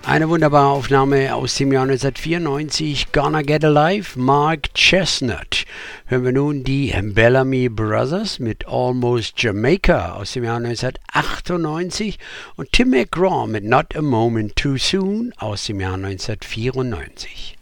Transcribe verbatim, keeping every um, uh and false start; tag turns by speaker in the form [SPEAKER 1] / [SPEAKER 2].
[SPEAKER 1] Eine wunderbare Aufnahme aus dem Jahr neunzehnhundertvierundneunzig, Gonna Get Alive, Mark Chestnut. Hören wir nun die Bellamy Brothers mit Almost Jamaica aus dem Jahr neunzehnhundertachtundneunzig und Tim McGraw mit Not a Moment Too Soon aus dem Jahr neunzehnhundertvierundneunzig.